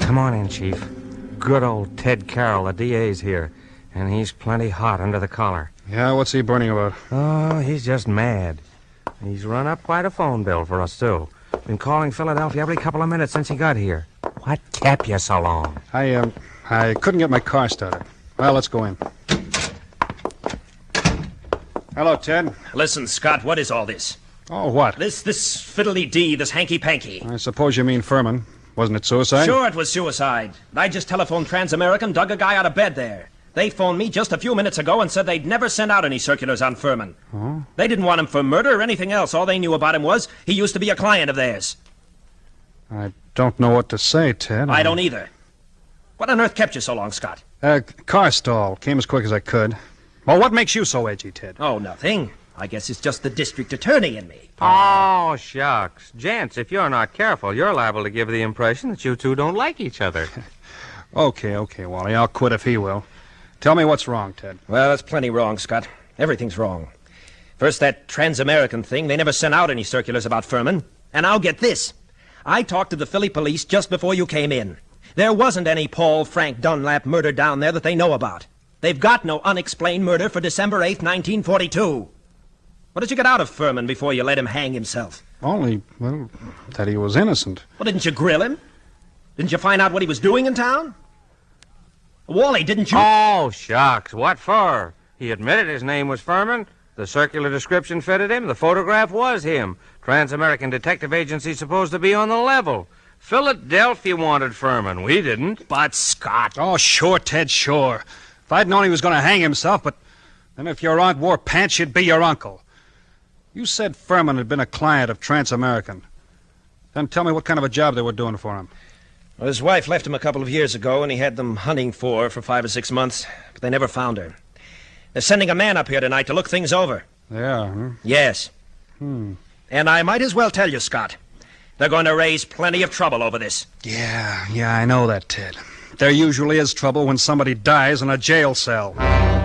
Come on in, Chief. Good old Ted Carroll, the DA's here, and he's plenty hot under the collar. Yeah, what's he burning about? Oh, he's just mad. He's run up quite a phone bill for us, too. Been calling Philadelphia every couple of minutes since he got here. What kept you so long? I couldn't get my car started. Well, let's go in. Hello, Ted. Listen, Scott, what is all this? Oh, what? This fiddly-dee, this hanky-panky. I suppose you mean Furman. Wasn't it suicide? Sure, it was suicide. I just telephoned Transamerican, dug a guy out of bed there. They phoned me just a few minutes ago and said they'd never sent out any circulars on Furman. Oh? They didn't want him for murder or anything else. All they knew about him was he used to be a client of theirs. I don't know what to say, Ted. I don't either. What on earth kept you so long, Scott? Car stall. Came as quick as I could. Well, what makes you so edgy, Ted? Oh, nothing. I guess it's just the district attorney in me. Oh, shucks. Gents, if you're not careful, you're liable to give the impression that you two don't like each other. Okay, Wally. I'll quit if he will. Tell me what's wrong, Ted. Well, that's plenty wrong, Scott. Everything's wrong. First, that Transamerican thing. They never sent out any circulars about Furman. And I'll get this. I talked to the Philly police just before you came in. There wasn't any Paul Frank Dunlap murder down there that they know about. They've got no unexplained murder for December 8th, 1942. What did you get out of Furman before you let him hang himself? Only, that he was innocent. Well, didn't you grill him? Didn't you find out what he was doing in town? Wally, didn't you... Oh, shucks. What for? He admitted his name was Furman. The circular description fitted him. The photograph was him. Transamerican Detective Agency supposed to be on the level. Philadelphia wanted Furman. We didn't. But, Scott... Oh, sure, Ted, sure. If I'd known he was going to hang himself, but then if your aunt wore pants, she'd be your uncle. You said Furman had been a client of Transamerican. Then tell me what kind of a job they were doing for him. Well, his wife left him a couple of years ago, and he had them hunting for her for 5 or 6 months, but they never found her. They're sending a man up here tonight to look things over. Yeah, huh? Yes. And I might as well tell you, Scott, they're going to raise plenty of trouble over this. Yeah, I know that, Ted. There usually is trouble when somebody dies in a jail cell.